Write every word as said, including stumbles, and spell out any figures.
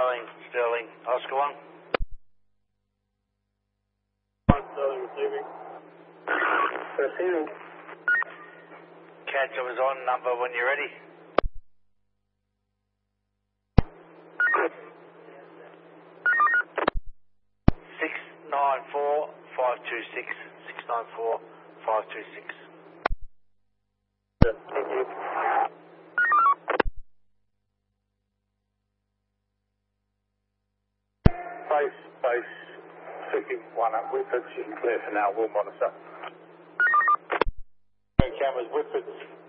Sterling, Sterling, Oscar one. Sterling receiving. Receiving. Catch, I was on number when you're ready. Six nine four five two six. Six nine four five two six. Yeah, thank you. Base, base, picking one up. Whitfords, you can clear for now. We'll monitor. Cameras, Whitfords.